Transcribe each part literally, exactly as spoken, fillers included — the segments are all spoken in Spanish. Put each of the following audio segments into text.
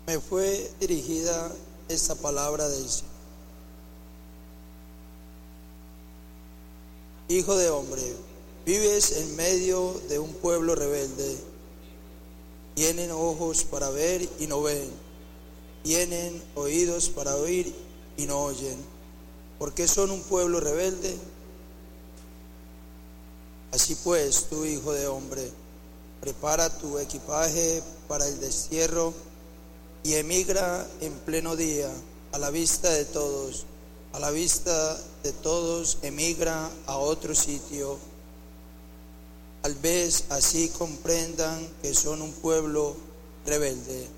Me fue dirigida esta palabra del Señor. Hijo de hombre, vives en medio de un pueblo rebelde. Tienen ojos para ver y no ven. Tienen oídos para oír y no oyen. ¿Por qué son un pueblo rebelde? Así pues, tú, hijo de hombre, prepara tu equipaje para el destierro y emigra en pleno día, a la vista de todos. A la vista de todos emigra a otro sitio. Tal vez así comprendan que son un pueblo rebelde.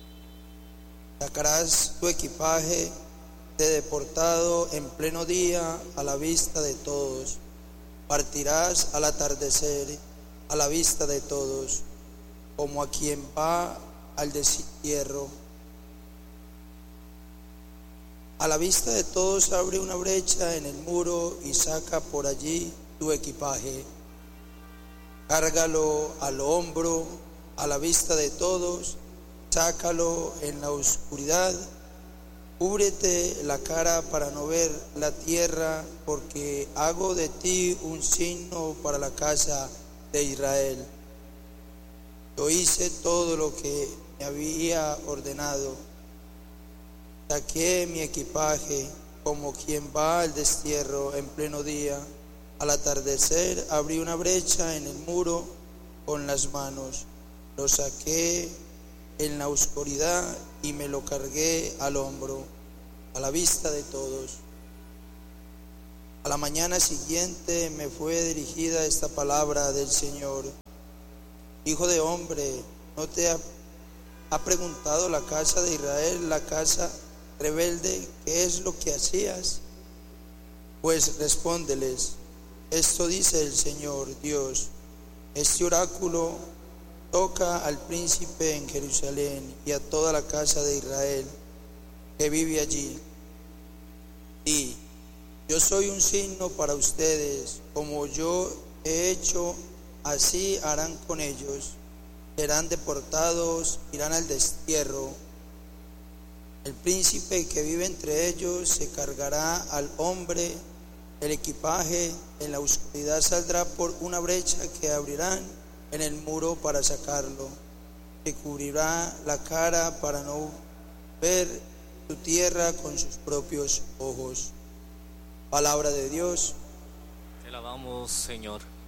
Sacarás tu equipaje de deportado en pleno día a la vista de todos. Partirás al atardecer a la vista de todos, como a quien va al destierro. A la vista de todos abre una brecha en el muro y saca por allí tu equipaje. Cárgalo al hombro a la vista de todos, sácalo en la oscuridad, cúbrete la cara para no ver la tierra, porque hago de ti un signo para la casa de Israel. Yo hice todo lo que me había ordenado. Saqué mi equipaje como quien va al destierro en pleno día. Al atardecer abrí una brecha en el muro con las manos. Lo saqué en la oscuridad y me lo cargué al hombro, a la vista de todos. A la mañana siguiente me fue dirigida esta palabra del Señor. Hijo de hombre, ¿no te ha, ha preguntado la casa de Israel, la casa rebelde, qué es lo que hacías? Pues respóndeles, esto dice el Señor Dios, este oráculo toca al príncipe en Jerusalén y a toda la casa de Israel que vive allí. Y yo soy un signo para ustedes, como yo he hecho, así harán con ellos. Serán deportados, irán al destierro. El príncipe que vive entre ellos se cargará al hombre el equipaje, en la oscuridad saldrá por una brecha que abrirán en el muro para sacarlo. Se cubrirá la cara para no ver tu tierra con sus propios ojos. Palabra de Dios. Te alabamos, Señor.